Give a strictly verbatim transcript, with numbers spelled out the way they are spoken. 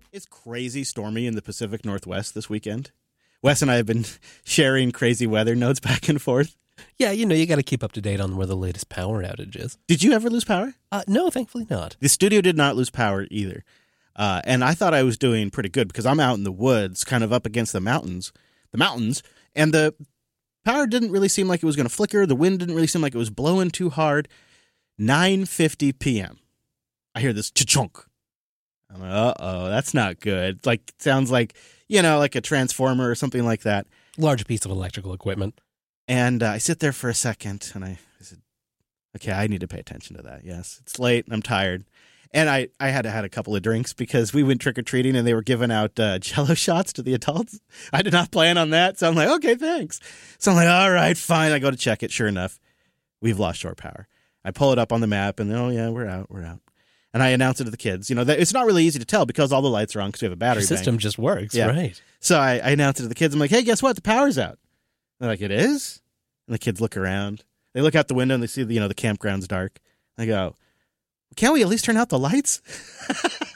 It's crazy stormy in the Pacific Northwest this weekend. Wes and I have been sharing crazy weather notes back and forth. Yeah, you know, you got to keep up to date on where the latest power outage is. Did you ever lose power? Uh, no, thankfully not. The studio did not lose power either. Uh, and I thought I was doing pretty good because I'm out in the woods, kind of up against the mountains, the mountains, and the power didn't really seem like it was going to flicker. The wind didn't really seem like it was blowing too hard. nine fifty p.m. I hear this cha-chunk. I'm like, uh-oh, that's not good. Like, sounds like, you know, like a transformer or something like that. Large piece of electrical equipment. And uh, I sit there for a second, and I, I said, okay, I need to pay attention to that. Yes, it's late, and I'm tired. And I, I had to had a couple of drinks because we went trick-or-treating, and they were giving out uh, Jell-O shots to the adults. I did not plan on that, so I'm like, okay, thanks. So I'm like, all right, fine. I go to check it. Sure enough, we've lost shore power. I pull it up on the map, and then, oh, yeah, we're out, we're out. And I announce it to the kids. You know, it's not really easy to tell because all the lights are on because we have a battery Your system bank. just works, Yeah. right? So I, I announce it to the kids. I'm like, hey, guess what? The power's out. They're like, it is? And the kids look around. They look out the window and they see, the, you know, the campground's dark. I go, can't we at least turn out the lights?